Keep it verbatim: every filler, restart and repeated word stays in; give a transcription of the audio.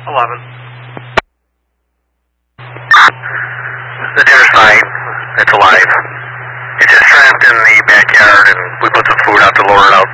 eleven. The deer's fine. It's alive. It's just trapped in the backyard, and we put some food out to lure it out